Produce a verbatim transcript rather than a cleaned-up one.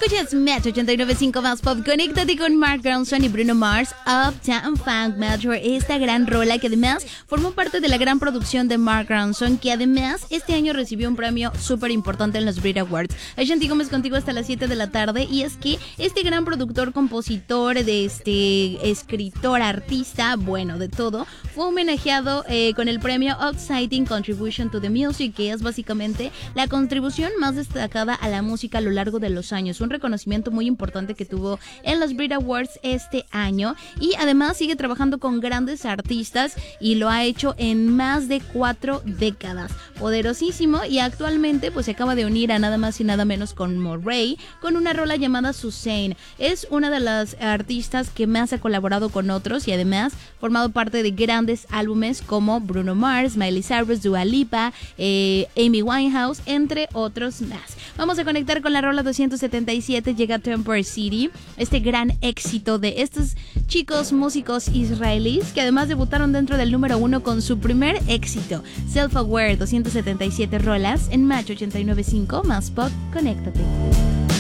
Escuchas Metro ochenta y nueve punto cinco más pop. Conéctate con Mark Ronson y Bruno Mars, Uptown Funk Metro. Esta gran rola que además formó parte de la gran producción de Mark Ronson, que además este año recibió un premio súper importante en los Brit Awards. Ashanti Gómez contigo hasta las siete de la tarde. Y es que este gran productor, compositor, de este escritor, artista, bueno, de todo, fue homenajeado eh, con el premio Outstanding Contribution to the Music, que es básicamente la contribución más destacada a la música a lo largo de los años. Un reconocimiento muy importante que tuvo en los Brit Awards este año, y además sigue trabajando con grandes artistas y lo ha hecho en más de cuatro décadas. Poderosísimo, y actualmente pues se acaba de unir a nada más y nada menos con Morray con una rola llamada Suzanne. Es una de las artistas que más ha colaborado con otros y además formado parte de grandes álbumes como Bruno Mars, Miley Cyrus, Dua Lipa, eh, Amy Winehouse, entre otros más. Vamos a conectar con la rola doscientos setenta y siete, llega Temper City, este gran éxito de estos chicos músicos israelíes que además debutaron dentro del número uno con su primer éxito, Self Aware. Doscientos setenta y siete rolas en Match ochenta y nueve punto cinco más pop. Conéctate.